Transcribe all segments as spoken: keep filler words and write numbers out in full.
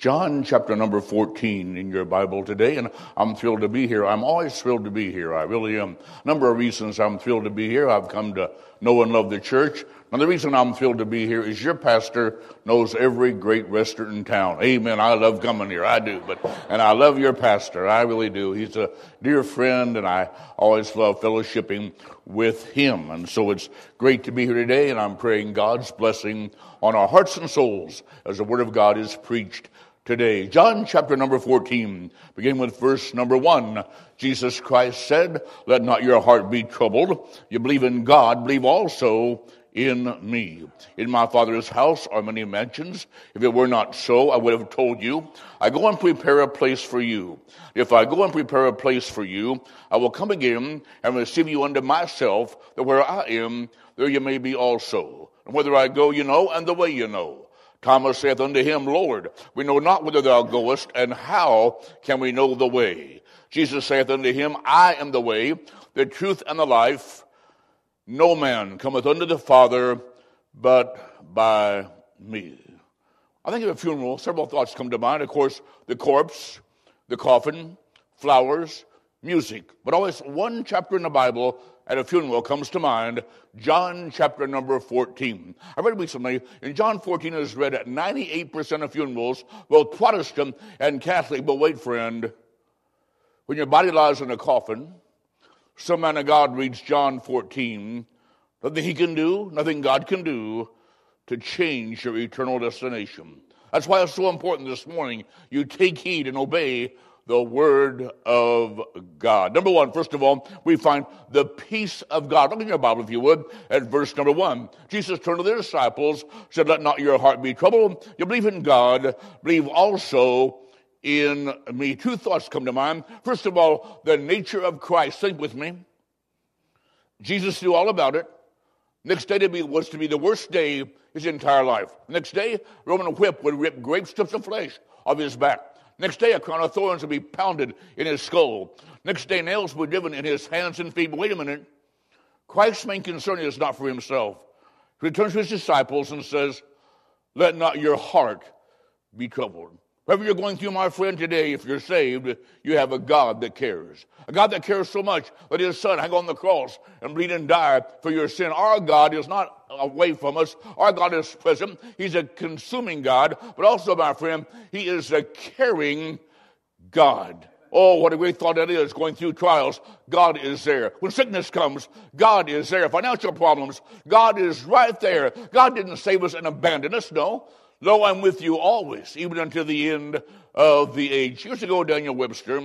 John chapter number fourteen in your Bible today, and I'm thrilled to be here. I'm always thrilled to be here. I really am. A number of reasons I'm thrilled to be here. I've come to know and love the church. Another reason I'm thrilled to be here is your pastor knows every great restaurant in town. Amen. I love coming here. I do. But and I love your pastor. I really do. He's a dear friend, and I always love fellowshipping with him. And so it's great to be here today, and I'm praying God's blessing on our hearts and souls as the Word of God is preached today. John chapter number fourteen, beginning with verse number one. Jesus Christ said, "Let not your heart be troubled. You believe in God, believe also in me. In my Father's house are many mansions. If it were not so, I would have told you. I go and prepare a place for you. If I go and prepare a place for you, I will come again and receive you unto myself, that where I am, there you may be also. And whither I go, you know, and the way you know." Thomas saith unto him, "Lord, we know not whither thou goest, and how can we know the way?" Jesus saith unto him, "I am the way, the truth, and the life. No man cometh unto the Father but by me." I think of a funeral, several thoughts come to mind. Of course, the corpse, the coffin, flowers, music. But always one chapter in the Bible at a funeral comes to mind, John chapter number fourteen. I read recently, in John fourteen is read at ninety-eight percent of funerals, both Protestant and Catholic. But wait, friend, when your body lies in a coffin, some man of God reads John fourteen, nothing he can do, nothing God can do to change your eternal destination. That's why it's so important this morning you take heed and obey the Word of God. Number one, first of all, we find the peace of God. Look in your Bible, if you would, at verse number one. Jesus turned to the disciples, said, "Let not your heart be troubled. You believe in God, believe also in me." Two thoughts come to mind. First of all, the nature of Christ. Think with me. Jesus knew all about it. Next day to be, was to be the worst day his entire life. Next day, a Roman whip would rip great strips of flesh off his back. Next day, a crown of thorns would be pounded in his skull. Next day, nails would be driven in his hands and feet. But wait a minute. Christ's main concern is not for himself. He returns to his disciples and says, "Let not your heart be troubled." Whatever you're going through, my friend, today, if you're saved, you have a God that cares. A God that cares so much that his son hang on the cross and bleed and die for your sin. Our God is not away from us. Our God is present. He's a consuming God. But also, my friend, he is a caring God. Oh, what a great thought that is, going through trials. God is there. When sickness comes, God is there. Financial problems, God is right there. God didn't save us and abandon us, no. "Lo, I'm with you always, even until the end of the age." Years ago, Daniel Webster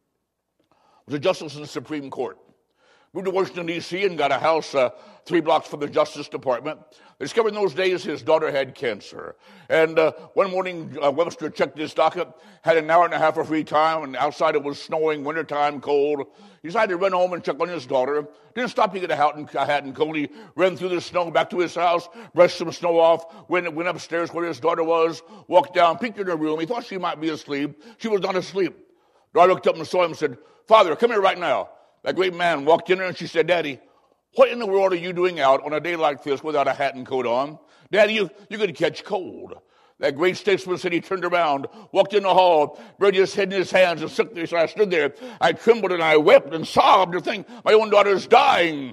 was a justice in the Supreme Court. Moved to Washington, D C, and got a house uh, three blocks from the Justice Department. They discovered in those days his daughter had cancer. And uh, one morning, uh, Webster checked his docket, had an hour and a half of free time, and outside it was snowing, wintertime, cold. He decided to run home and check on his daughter. Didn't stop to get a hat and, a hat and coat. He ran through the snow back to his house, brushed some snow off, went, went upstairs where his daughter was, walked down, peeked in her room. He thought she might be asleep. She was not asleep. Daughter looked up and saw him and said, "Father, come here right now." That great man walked in there and she said, "Daddy, what in the world are you doing out on a day like this without a hat and coat on? Daddy, you, you could catch cold." That great statesman said he turned around, walked in the hall, buried his head in his hands and shook there. So I stood there. I trembled and I wept and sobbed to think my own daughter's dying.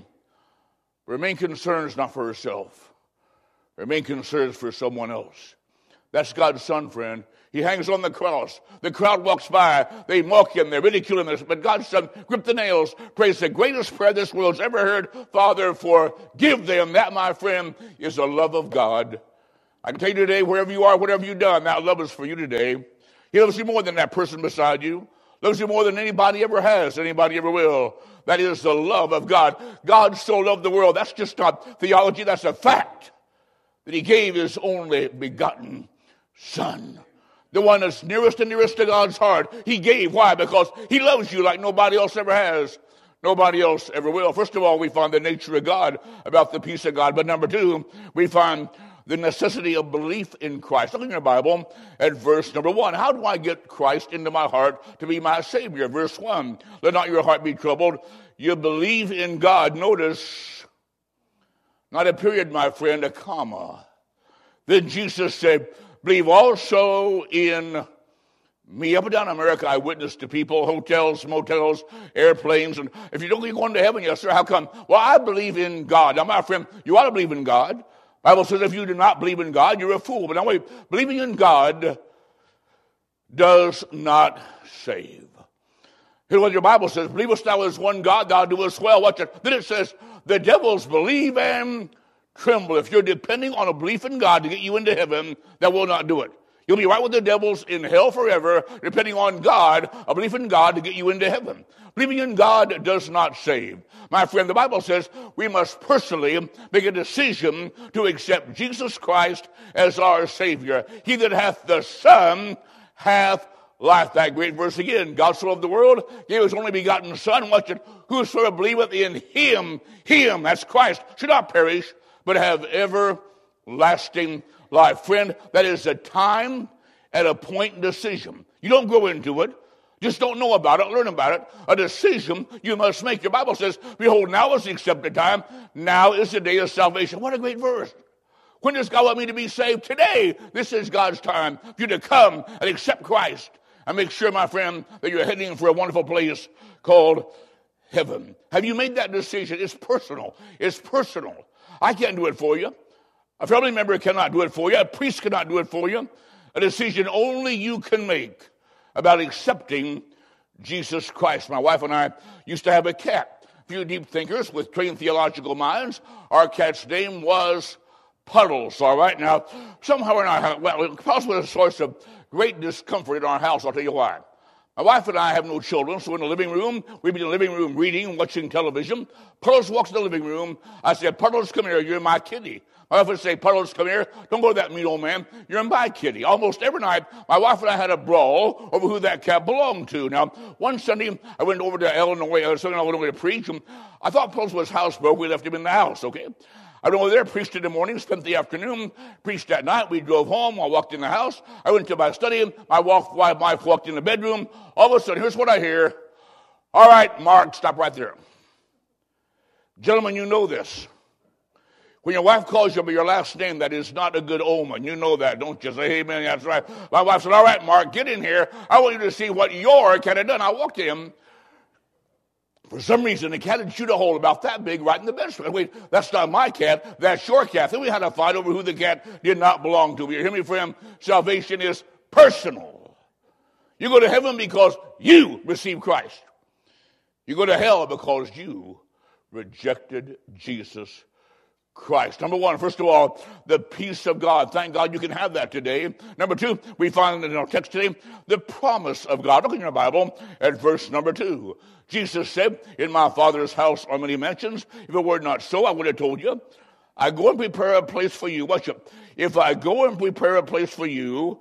Her main concern is not for herself. Her main concern is for someone else. That's God's son, friend. He hangs on the cross. The crowd walks by. They mock him. They ridicule him. But God's son gripped the nails, prays the greatest prayer this world's ever heard. "Father, forgive them." That, my friend, is the love of God. I can tell you today, wherever you are, whatever you've done, that love is for you today. He loves you more than that person beside you. Loves you more than anybody ever has, anybody ever will. That is the love of God. God so loved the world. That's just not theology. That's a fact. That he gave his only begotten son. The one that's nearest and nearest to God's heart. He gave. Why? Because he loves you like nobody else ever has. Nobody else ever will. First of all, we find the nature of God, about the peace of God. But number two, we find the necessity of belief in Christ. Look in your Bible at verse number one. How do I get Christ into my heart to be my Savior? Verse one, "Let not your heart be troubled. You believe in God." Notice, not a period, my friend, a comma. Then Jesus said, "Believe also in Me, up and down America, I witness to people, hotels, motels, airplanes, and if you don't think you're going to heaven, yes, sir, how come? Well, I believe in God. Now, my friend, you ought to believe in God. The Bible says if you do not believe in God, you're a fool. But now wait, believing in God does not save. Here's what your Bible says, believest thou is one God, thou doest well. Watch it. Then it says, the devils believe and tremble. If you're depending on a belief in God to get you into heaven, that will not do it. You'll be right with the devils in hell forever, depending on God, a belief in God to get you into heaven. Believing in God does not save. My friend, the Bible says we must personally make a decision to accept Jesus Christ as our Savior. He that hath the Son hath life. That great verse again. God so loved the world, gave his only begotten Son. Watch it. Whosoever believeth in him, him, that's Christ, should not perish, but have everlasting life. Friend, that is a time and a point decision. You don't go into it. Just don't know about it, learn about it. A decision you must make. Your Bible says, behold, now is the accepted time. Now is the day of salvation. What a great verse. When does God want me to be saved? Today. This is God's time for you to come and accept Christ. And make sure, my friend, that you're heading for a wonderful place called heaven. Have you made that decision? It's personal. It's personal. I can't do it for you. A family member cannot do it for you. A priest cannot do it for you. A decision only you can make about accepting Jesus Christ. My wife and I used to have a cat. A few deep thinkers with trained theological minds. Our cat's name was Puddles, all right? Now, somehow or not, well, Puddles was a source of great discomfort in our house. I'll tell you why. My wife and I have no children, so in the living room, we'd be in the living room reading, watching television. Puddles walks in the living room. I said, Puddles, come here. You're my kitty. My wife would say, Puddles, come here. Don't go to that mean old man. You're my kitty. Almost every night, my wife and I had a brawl over who that cat belonged to. Now, one Sunday, I went over to Illinois, uh, Southern Illinois to preach, and I thought Puddles was housebroke. We left him in the house, okay? I went over there, preached in the morning, spent the afternoon, preached at night. We drove home. I walked in the house. I went to my study. My wife walked in the bedroom. All of a sudden, here's what I hear. All right, Mark, stop right there. Gentlemen, you know this. When your wife calls you by your last name, that is not a good omen. You know that, don't you? Say, amen, that's right. My wife said, all right, Mark, get in here. I want you to see what your cat had done. I walked in. For some reason, the cat had chewed a hole about that big right in the bed. Wait, that's not my cat. That's your cat. Then we had a fight over who the cat did not belong to. You hear me, friend? Salvation is personal. You go to heaven because you received Christ. You go to hell because you rejected Jesus Christ. Number one, first of all, the peace of God. Thank God you can have that today. Number two, we find in our text today, the promise of God. Look in your Bible at verse number two. Jesus said, in my Father's house are many mansions. If it were not so, I would have told you. I go and prepare a place for you. Watch it. If I go and prepare a place for you,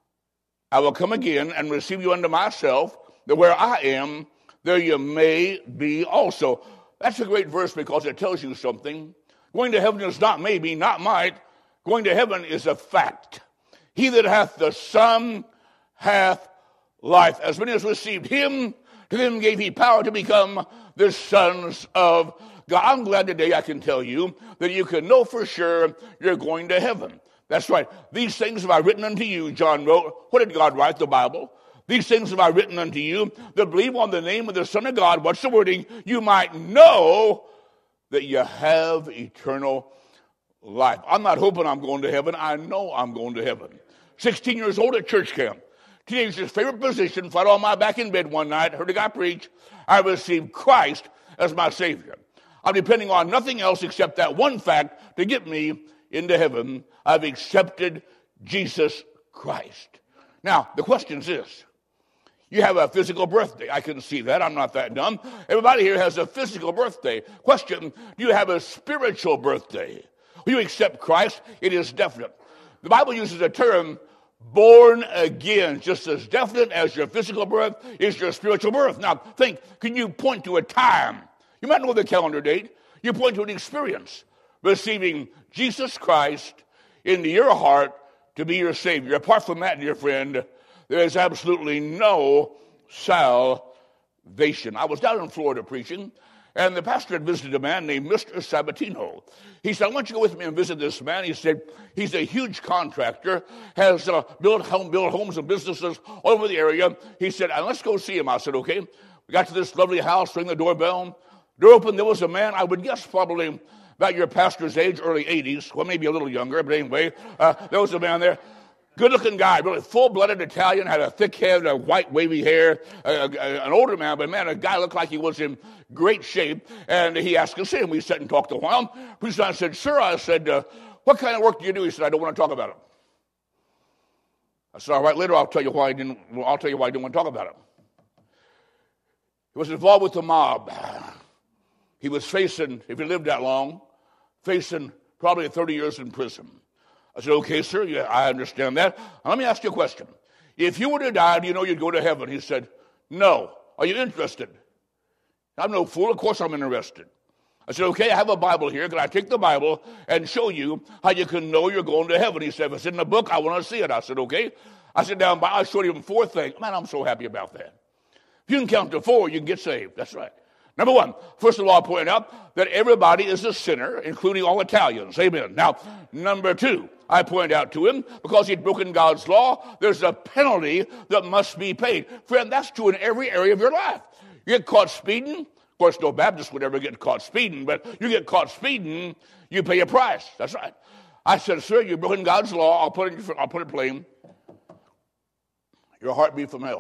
I will come again and receive you unto myself, that where I am, there you may be also. That's a great verse because it tells you something. Going to heaven is not maybe, not might. Going to heaven is a fact. He that hath the Son hath life. As many as received him, to them gave he power to become the sons of God. I'm glad today I can tell you that you can know for sure you're going to heaven. That's right. These things have I written unto you, John wrote. What did God write? The Bible. These things have I written unto you that believe on the name of the Son of God. What's the wording? You might know that you have eternal life. I'm not hoping I'm going to heaven. I know I'm going to heaven. sixteen years old at church camp. Teenager's favorite position, flat on my back in bed one night, heard a guy preach. I received Christ as my Savior. I'm depending on nothing else except that one fact to get me into heaven. I've accepted Jesus Christ. Now, the question is this. You have a physical birthday. I can see that. I'm not that dumb. Everybody here has a physical birthday. Question, do you have a spiritual birthday? When you accept Christ, it is definite. The Bible uses a term, born again, just as definite as your physical birth is your spiritual birth. Now, think, can you point to a time? You might know the calendar date. You point to an experience, receiving Jesus Christ into your heart to be your Savior. Apart from that, dear friend, there is absolutely no salvation. I was down in Florida preaching, And the pastor had visited a man named Mister Sabatino. He said, I want you to go with me and visit this man. He said, he's a huge contractor, has uh, built, home, built homes and businesses all over the area. He said, and let's go see him. I said, okay. We got to this lovely house, rang the doorbell. Door opened, there was a man, I would guess probably about your pastor's age, early eighties, well, maybe a little younger, but anyway, uh, there was a man there. Good-looking guy, really full-blooded Italian, had a thick head, a white wavy hair, uh, an older man, but man, a guy looked like he was in great shape. And he asked us in. We sat and talked a while. Pretty I said, sir, I said, uh, what kind of work do you do? He said, I don't want to talk about it. I said, all right, later I'll tell you why I didn't, well, I'll tell you why I didn't want to talk about it. He was involved with the mob. He was facing, if he lived that long, facing probably thirty years in prison. I said, okay, sir, yeah, I understand that. Now, let me ask you a question. If you were to die, do you know you'd go to heaven? He said, no. Are you interested? I'm no fool. Of course I'm interested. I said, okay, I have a Bible here. Can I take the Bible and show you how you can know you're going to heaven? He said, if it's in the book, I want to see it. I said, okay. I said, down by, I showed him four things. Man, I'm so happy about that. If you can count to four, you can get saved. That's right. Number one, first of all, I'll point out that everybody is a sinner, including all Italians. Amen. Now, number two, I point out to him, because he'd broken God's law, there's a penalty that must be paid. Friend, that's true in every area of your life. You get caught speeding. Of course, no Baptist would ever get caught speeding, but you get caught speeding, you pay a price. That's right. I said, sir, you've broken God's law. I'll put it, I'll put it plain. Your heart beat from hell.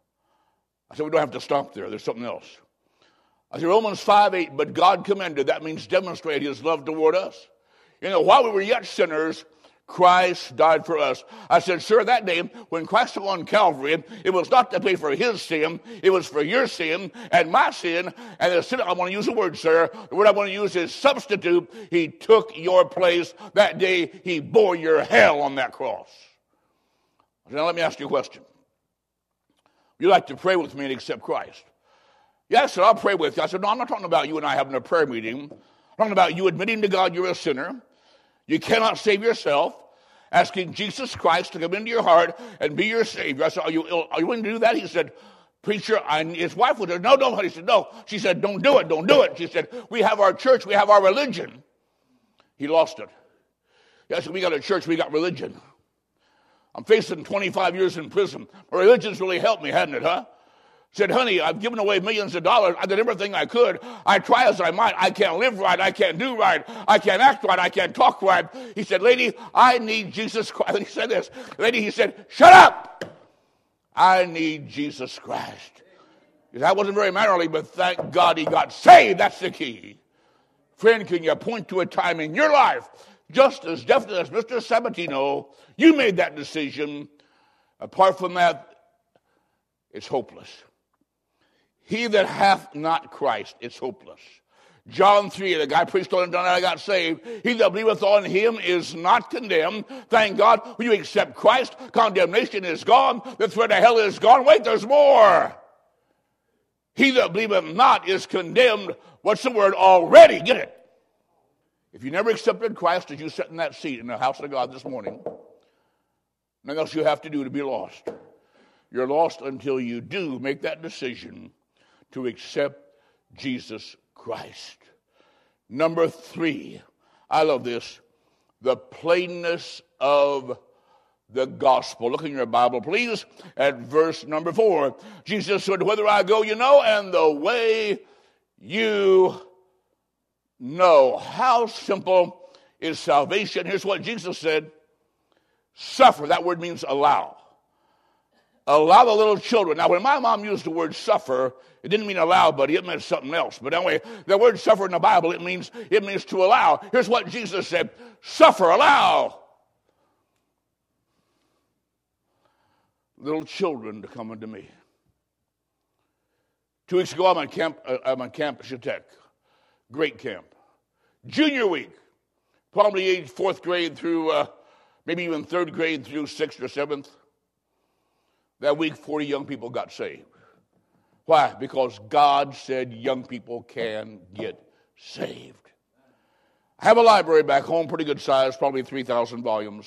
I said, we don't have to stop there. There's something else. I said, Romans five eight, but God commended. That means demonstrate his love toward us. You know, while we were yet sinners, Christ died for us. I said, sir, that day when Christ was on Calvary, it was not to pay for his sin. It was for your sin and my sin. And the sin, I want to use a word, sir. The word I want to use is substitute. He took your place. That day, he bore your hell on that cross. I said, now let me ask you a question. Would you like to pray with me and accept Christ? Yes, sir, I'll pray with you. I said, no, I'm not talking about you and I having a prayer meeting. I'm talking about you admitting to God you're a sinner. You cannot save yourself, asking Jesus Christ to come into your heart and be your Savior. I said, are you, are you willing to do that? He said, preacher, I, his wife would say, no, don't. He said, no. She said, don't do it, don't do it. She said, we have our church, we have our religion. He lost it. Yes, we got a church, we got religion. I'm facing twenty-five years in prison. My religion's really helped me, hadn't it, huh? Said, honey, I've given away millions of dollars. I did everything I could. I try as I might. I can't live right. I can't do right. I can't act right. I can't talk right. He said, lady, I need Jesus Christ. He said this. Lady, he said, shut up. I need Jesus Christ. That wasn't very mannerly, but thank God he got saved. That's the key. Friend, can you point to a time in your life, just as definitely as Mister Sabatino, you made that decision? Apart from that, it's hopeless. He that hath not Christ is hopeless. John three, the guy preached on it, and I got saved. He that believeth on him is not condemned. Thank God, when you accept Christ, condemnation is gone. The threat of hell is gone. Wait, there's more. He that believeth not is condemned. What's the word? Already. Get it. If you never accepted Christ as you sit in that seat in the house of God this morning, nothing else you have to do to be lost. You're lost until you do make that decision to accept Jesus Christ. Number three, I love this, the plainness of the gospel. Look in your Bible, please, at verse number four. Jesus said, whither I go, you know, and the way you know. How simple is salvation? Here's what Jesus said. Suffer. That word means allow. Allow the little children. Now, when my mom used the word suffer, it didn't mean allow, buddy. It meant something else. But anyway, the word suffer in the Bible, it means it means to allow. Here's what Jesus said. Suffer, allow little children to come unto me. Two weeks ago, I'm on camp, uh, I'm on Camp Chautauqua. Great camp. Junior week. Probably age fourth grade through, uh, maybe even third grade through sixth or seventh. That week, forty young people got saved. Why? Because God said young people can get saved. I have a library back home, pretty good size, probably three thousand volumes.